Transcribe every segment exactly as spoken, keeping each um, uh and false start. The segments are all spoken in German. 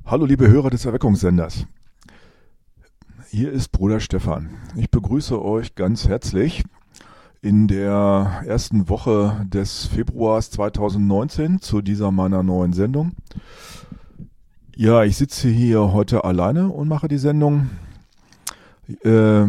Hallo liebe Hörer des Erweckungssenders. Hier ist Bruder Stefan. Ich begrüße euch ganz herzlich in der ersten Woche des Februars zweitausendneunzehn zu dieser meiner neuen Sendung. Ja, ich sitze hier heute alleine und mache die Sendung. Äh,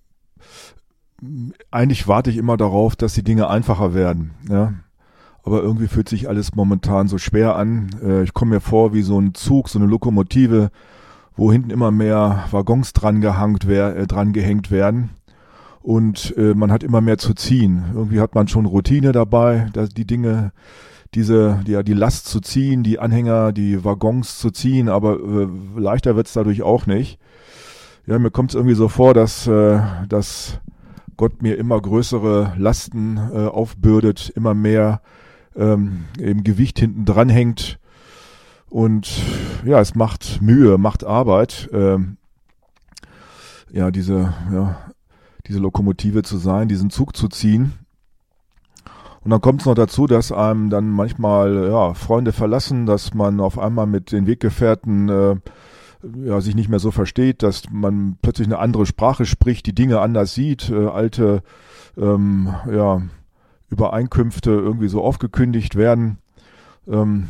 eigentlich warte ich immer darauf, dass die Dinge einfacher werden, ja. Aber irgendwie fühlt sich alles momentan so schwer an. Äh, ich komme mir vor wie so ein Zug, so eine Lokomotive, wo hinten immer mehr Waggons dran gehangt wer- äh, dran gehängt werden. Und äh, man hat immer mehr zu ziehen. Irgendwie hat man schon Routine dabei, dass die Dinge, diese, die, ja, die Last zu ziehen, die Anhänger, die Waggons zu ziehen, aber äh, leichter wird's dadurch auch nicht. Ja, mir kommt es irgendwie so vor, dass, äh, dass Gott mir immer größere Lasten äh, aufbürdet, immer mehr ähm, eben Gewicht hinten dran hängt. Und ja, es macht Mühe, macht Arbeit, ähm, ja, diese, ja, diese Lokomotive zu sein, diesen Zug zu ziehen. Und dann kommt es noch dazu, dass einem dann manchmal ja, Freunde verlassen, dass man auf einmal mit den Weggefährten äh, ja, sich nicht mehr so versteht, dass man plötzlich eine andere Sprache spricht, die Dinge anders sieht, äh, alte ähm, ja, Übereinkünfte irgendwie so aufgekündigt werden. Ähm,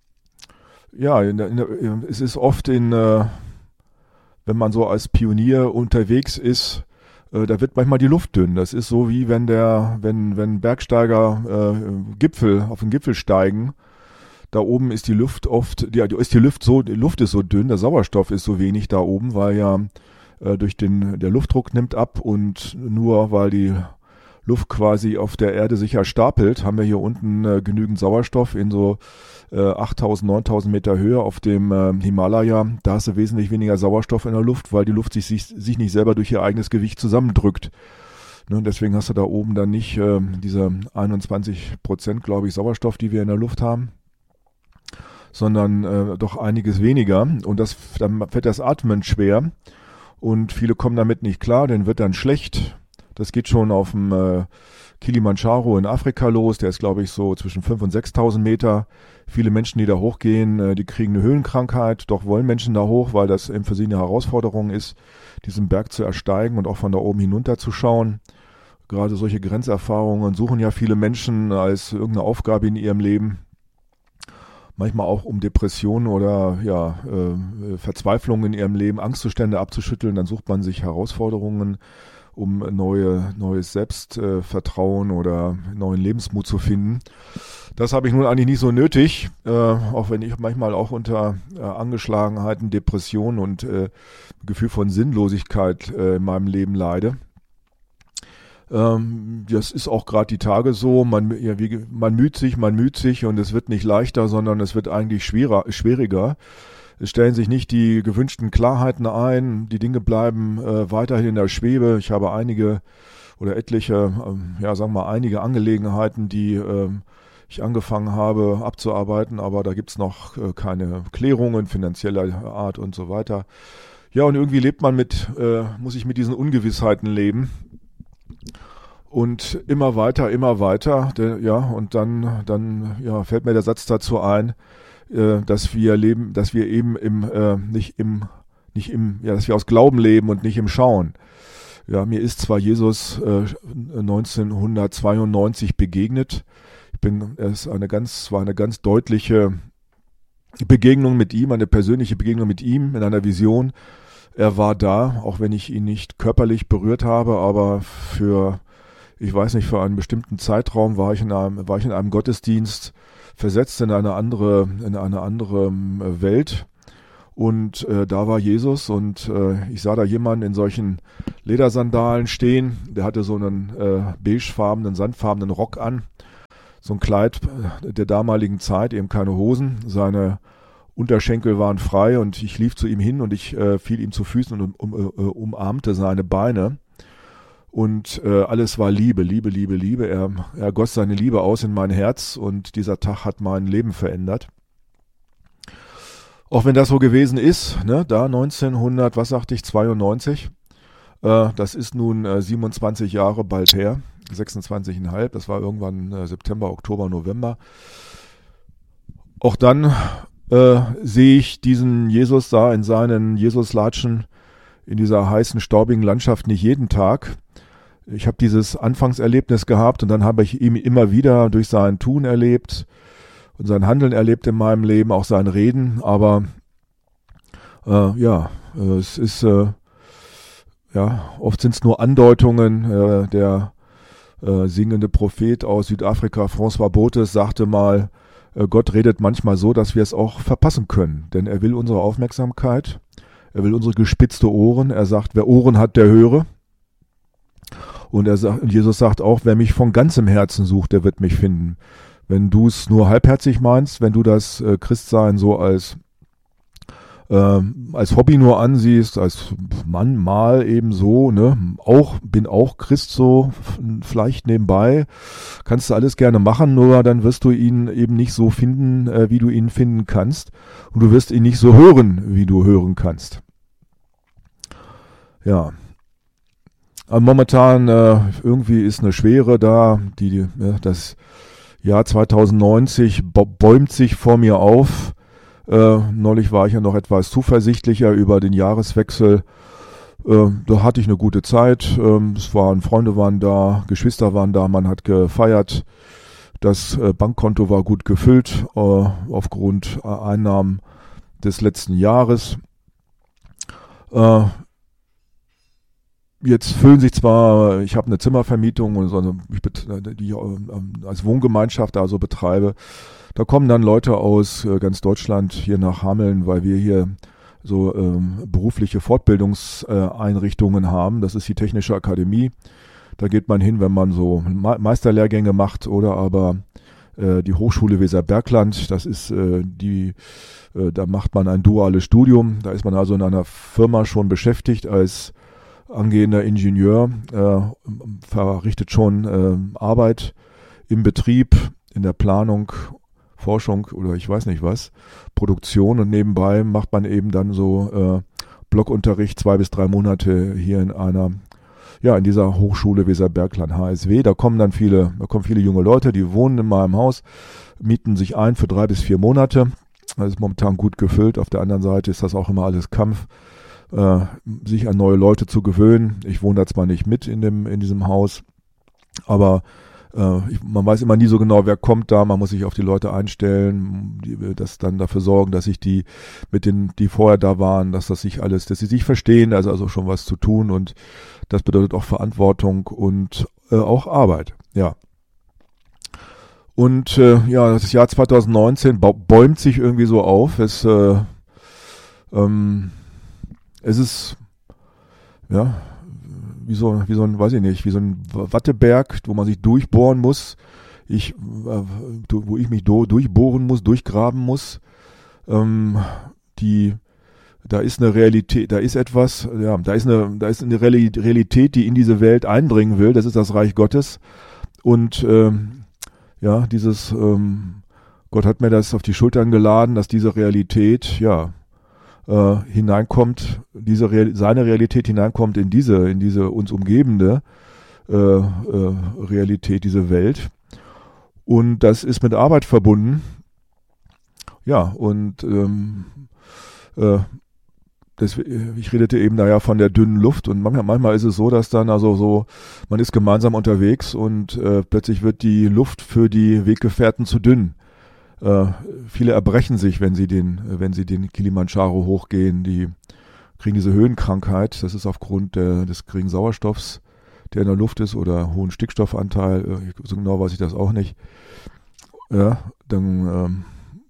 ja, in der, in der, es ist oft in, äh, wenn man so als Pionier unterwegs ist, äh, da wird manchmal die Luft dünn. Das ist so wie wenn der, wenn, wenn Bergsteiger äh, Gipfel, auf den Gipfel steigen. Da oben ist die Luft oft, ja, ist die Luft so, die Luft ist so dünn, der Sauerstoff ist so wenig da oben, weil ja äh, durch den, der Luftdruck nimmt ab und nur weil die Luft quasi auf der Erde sich ja stapelt, haben wir hier unten äh, genügend Sauerstoff in so äh, achttausend, neuntausend Meter Höhe auf dem äh, Himalaya. Da hast du wesentlich weniger Sauerstoff in der Luft, weil die Luft sich, sich, sich nicht selber durch ihr eigenes Gewicht zusammendrückt. Ne, deswegen hast du da oben dann nicht äh, diese einundzwanzig Prozent, glaube ich, Sauerstoff, die wir in der Luft haben, sondern äh, doch einiges weniger. Und das, dann fällt das Atmen schwer und viele kommen damit nicht klar, denen wird dann schlecht. Das geht schon auf dem äh, Kilimanjaro in Afrika los, der ist glaube ich so zwischen fünftausend und sechstausend Meter. Viele Menschen, die da hochgehen, äh, die kriegen eine Höhenkrankheit, doch wollen Menschen da hoch, weil das eben für sie eine Herausforderung ist, diesen Berg zu ersteigen und auch von da oben hinunter zu schauen. Gerade solche Grenzerfahrungen suchen ja viele Menschen als irgendeine Aufgabe in ihrem Leben. Manchmal auch um Depressionen oder ja, äh, Verzweiflungen in ihrem Leben, Angstzustände abzuschütteln. Dann sucht man sich Herausforderungen, um neue, neues Selbstvertrauen äh, oder neuen Lebensmut zu finden. Das habe ich nun eigentlich nicht so nötig, äh, auch wenn ich manchmal auch unter äh, Angeschlagenheiten, Depressionen und äh, Gefühl von Sinnlosigkeit äh, in meinem Leben leide. Ähm, das ist auch gerade die Tage so, man, ja, wie, man müht sich, man müht sich und es wird nicht leichter, sondern es wird eigentlich schwerer, schwieriger. Es stellen sich nicht die gewünschten Klarheiten ein, die Dinge bleiben äh, weiterhin in der Schwebe. Ich habe einige oder etliche, ähm, ja sagen wir mal einige Angelegenheiten, die ähm, ich angefangen habe abzuarbeiten, aber da gibt's noch äh, keine Klärungen finanzieller Art und so weiter. Ja, und irgendwie lebt man mit, äh, muss ich mit diesen Ungewissheiten leben. Und immer weiter, immer weiter, der, ja, und dann, dann, ja, fällt mir der Satz dazu ein, äh, dass wir leben, dass wir eben im, äh, nicht im, nicht im, ja, dass wir aus Glauben leben und nicht im Schauen. Ja, mir ist zwar Jesus äh, neunzehnhundertzweiundneunzig begegnet. Ich bin, es eine ganz, war eine ganz deutliche Begegnung mit ihm, eine persönliche Begegnung mit ihm in einer Vision. Er war da, auch wenn ich ihn nicht körperlich berührt habe, aber für Ich weiß nicht, für einen bestimmten Zeitraum war ich in einem, war ich in einem Gottesdienst versetzt in eine andere, in eine andere Welt. Und äh, da war Jesus und äh, ich sah da jemanden in solchen Ledersandalen stehen. Der hatte so einen äh, beigefarbenen, sandfarbenen Rock an. So ein Kleid der damaligen Zeit, eben keine Hosen. Seine Unterschenkel waren frei und ich lief zu ihm hin und ich äh, fiel ihm zu Füßen und um, um, uh, umarmte seine Beine. Und äh, alles war Liebe, Liebe, Liebe, Liebe. Er, er goss seine Liebe aus in mein Herz und dieser Tag hat mein Leben verändert. Auch wenn das so gewesen ist, ne, da neunzehnhundert, was sagte ich, zweiundneunzig, äh, das ist nun äh, siebenundzwanzig Jahre bald her, sechsundzwanzig Komma fünf, das war irgendwann äh, September, Oktober, November. Auch dann äh, sehe ich diesen Jesus da in seinen Jesuslatschen in dieser heißen, staubigen Landschaft nicht jeden Tag. Ich habe dieses Anfangserlebnis gehabt und dann habe ich ihn immer wieder durch sein Tun erlebt und sein Handeln erlebt in meinem Leben, auch sein Reden. Aber äh, ja, äh, es ist äh, ja oft sind es nur Andeutungen. Äh, der äh, singende Prophet aus Südafrika, François Bothes, sagte mal: äh, Gott redet manchmal so, dass wir es auch verpassen können, denn er will unsere Aufmerksamkeit. Er will unsere gespitzte Ohren. Er sagt, wer Ohren hat, der höre. Und er sagt, und Jesus sagt auch, wer mich von ganzem Herzen sucht, der wird mich finden. Wenn du es nur halbherzig meinst, wenn du das äh, Christsein so als äh, als Hobby nur ansiehst, als Mann mal eben so, ne, auch bin auch Christ so, vielleicht nebenbei, kannst du alles gerne machen, nur dann wirst du ihn eben nicht so finden, äh, wie du ihn finden kannst, und du wirst ihn nicht so hören, wie du hören kannst. Ja. Aber momentan äh, irgendwie ist eine Schwere da, die, die ja, das Jahr zwanzig neunzig bäumt sich vor mir auf. Äh, neulich war ich ja noch etwas zuversichtlicher über den Jahreswechsel. Äh, da hatte ich eine gute Zeit. Ähm, es waren Freunde waren da, Geschwister waren da, man hat gefeiert. Das äh, Bankkonto war gut gefüllt äh, aufgrund äh, Einnahmen des letzten Jahres. Äh, Jetzt füllen sich zwar, ich habe eine Zimmervermietung, und so, die ich als Wohngemeinschaft also betreibe. Da kommen dann Leute aus ganz Deutschland hier nach Hameln, weil wir hier so ähm, berufliche Fortbildungseinrichtungen haben. Das ist die Technische Akademie. Da geht man hin, wenn man so Meisterlehrgänge macht, oder aber äh, die Hochschule Weserbergland. Das ist äh, die, äh, da macht man ein duales Studium. Da ist man also in einer Firma schon beschäftigt als angehender Ingenieur, äh, verrichtet schon äh, Arbeit im Betrieb, in der Planung, Forschung oder ich weiß nicht was, Produktion, und nebenbei macht man eben dann so äh, Blockunterricht zwei bis drei Monate hier in einer, ja, in dieser Hochschule Weserbergland H S W. Da kommen dann viele, da kommen viele junge Leute, die wohnen in meinem Haus, mieten sich ein für drei bis vier Monate. Das ist momentan gut gefüllt. Auf der anderen Seite ist das auch immer alles Kampf, Äh, sich an neue Leute zu gewöhnen. Ich wohne da zwar nicht mit in dem in diesem Haus, aber äh, ich, man weiß immer nie so genau, wer kommt da. Man muss sich auf die Leute einstellen, die das dann dafür sorgen, dass sich die mit den, die vorher da waren, dass das sich alles, dass sie sich verstehen. Da ist also schon was zu tun, und das bedeutet auch Verantwortung und äh, auch Arbeit. Ja. Und äh, ja, das Jahr zwanzig neunzehn bäumt sich irgendwie so auf. Es äh, ähm, Es ist, ja, wie so, wie so ein, weiß ich nicht, wie so ein Watteberg, wo man sich durchbohren muss, ich, äh, wo ich mich do, durchbohren muss, durchgraben muss. Ähm, die, da ist eine Realität, da ist etwas, ja, da ist eine, da ist eine Realität, die in diese Welt eindringen will. Das ist das Reich Gottes. Und ähm, ja, dieses, ähm, Gott hat mir das auf die Schultern geladen, dass diese Realität, ja, Äh, hineinkommt, diese Real, seine Realität hineinkommt in diese, in diese uns umgebende äh, äh, Realität, diese Welt. Und das ist mit Arbeit verbunden. Ja, und ähm, äh, das, ich redete eben da ja von der dünnen Luft, und manchmal, manchmal ist es so, dass dann also so, man ist gemeinsam unterwegs und äh, plötzlich wird die Luft für die Weggefährten zu dünn. Uh, viele erbrechen sich, wenn sie den, wenn sie den Kilimanjaro hochgehen. Die kriegen diese Höhenkrankheit. Das ist aufgrund der, des geringen Sauerstoffs, der in der Luft ist, oder hohen Stickstoffanteil. So genau weiß ich das auch nicht. Ja, dann, ähm,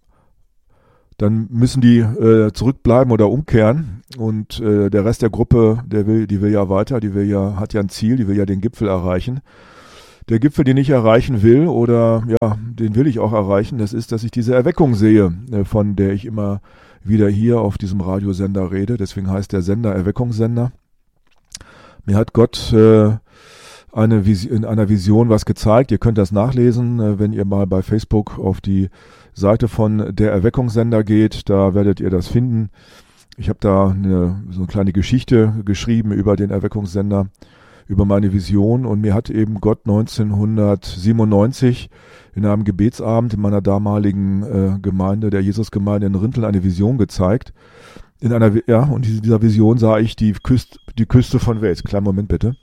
dann müssen die äh, zurückbleiben oder umkehren. Und äh, der Rest der Gruppe, der will, die will ja weiter, die will ja, hat ja ein Ziel, die will ja den Gipfel erreichen. Der Gipfel, den ich erreichen will, oder ja, den will ich auch erreichen, das ist, dass ich diese Erweckung sehe, von der ich immer wieder hier auf diesem Radiosender rede. Deswegen heißt der Sender Erweckungssender. Mir hat Gott äh, eine Vision, in einer Vision was gezeigt. Ihr könnt das nachlesen, äh, wenn ihr mal bei Facebook auf die Seite von der Erweckungssender geht. Da werdet ihr das finden. Ich habe da eine, so eine kleine Geschichte geschrieben über den Erweckungssender, über meine Vision, und mir hat eben Gott neunzehnhundertsiebenundneunzig in einem Gebetsabend in meiner damaligen äh, Gemeinde, der Jesusgemeinde in Rinteln, eine Vision gezeigt. In einer, ja, und in dieser Vision sah ich die Küste, die Küste von Wales. Kleinen Moment bitte.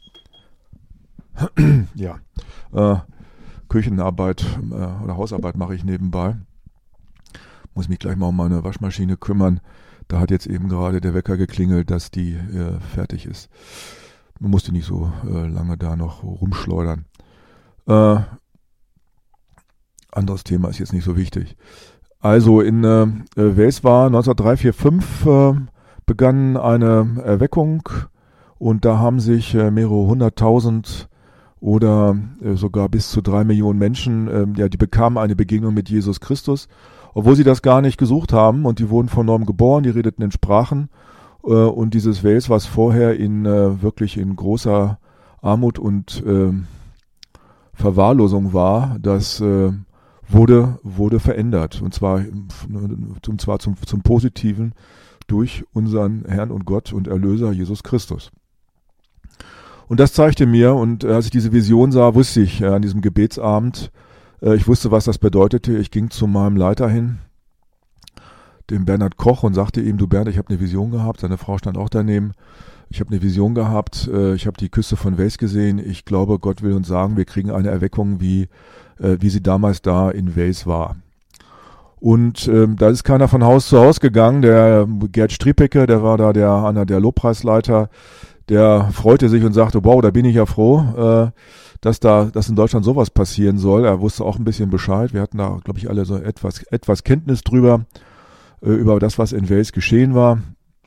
ja, äh, Küchenarbeit äh, oder Hausarbeit mache ich nebenbei. Muss mich gleich mal um meine Waschmaschine kümmern. Da hat jetzt eben gerade der Wecker geklingelt, dass die äh, fertig ist. Man musste nicht so äh, lange da noch rumschleudern. Äh, anderes Thema ist jetzt nicht so wichtig. Also in äh, Wales war neunzehnhundertdrei, vier, fünf äh, begann eine Erweckung und da haben sich äh, mehrere hunderttausend oder äh, sogar bis zu drei Millionen Menschen, äh, ja, die bekamen eine Begegnung mit Jesus Christus, obwohl sie das gar nicht gesucht haben und die wurden von neuem geboren, die redeten in Sprachen äh, und dieses Wales, was vorher in äh, wirklich in großer Armut und äh, Verwahrlosung war, das äh, wurde wurde verändert und zwar und zwar zum zum Positiven durch unseren Herrn und Gott und Erlöser Jesus Christus. Und das zeigte mir, und als ich diese Vision sah, wusste ich äh, an diesem Gebetsabend, äh, ich wusste, was das bedeutete. Ich ging zu meinem Leiter hin, dem Bernhard Koch, und sagte ihm: Du Bernd, ich habe eine Vision gehabt. Seine Frau stand auch daneben. Ich habe eine Vision gehabt. Äh, ich habe die Küste von Wales gesehen. Ich glaube, Gott will uns sagen, wir kriegen eine Erweckung, wie äh, wie sie damals da in Wales war. Und ähm, da ist keiner von Haus zu Haus gegangen. Der Gerd Striepecke, der war da der einer der Lobpreisleiter. Der freute sich und sagte: Wow, da bin ich ja froh, äh, dass da, dass in Deutschland sowas passieren soll. Er wusste auch ein bisschen Bescheid. Wir hatten da, glaube ich, alle so etwas, etwas Kenntnis drüber, äh, über das, was in Wales geschehen war.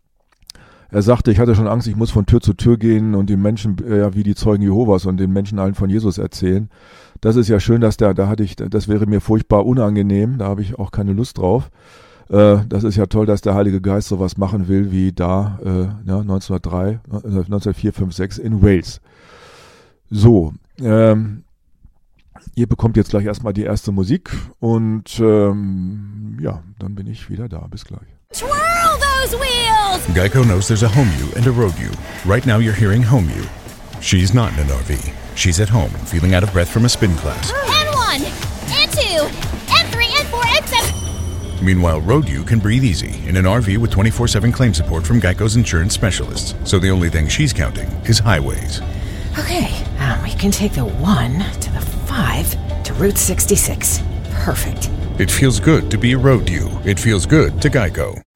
Er sagte, ich hatte schon Angst, ich muss von Tür zu Tür gehen und den Menschen, äh, ja, wie die Zeugen Jehovas und den Menschen allen von Jesus erzählen. Das ist ja schön, dass der, da hatte ich, das wäre mir furchtbar unangenehm. Da habe ich auch keine Lust drauf. Das ist ja toll, dass der Heilige Geist sowas machen will wie da äh, ja, neunzehnhundertdrei, neunzehnhundertvier, fünf, sechs in Wales. So, ähm, ihr bekommt jetzt gleich erstmal die erste Musik und ähm, ja, dann bin ich wieder da. Bis gleich. Twirl those wheels! Geico knows there's a home you and a road you. Right now you're hearing home you. She's not in an R V. She's at home, feeling out of breath from a spin class. And one, and two, and three, and four, and seven. Meanwhile, Road U can breathe easy in an R V with twenty-four seven claim support from Geico's insurance specialists. So the only thing she's counting is highways. Okay, um, we can take the one to the five to Route sixty-six. Perfect. It feels good to be a Road U. It feels good to Geico.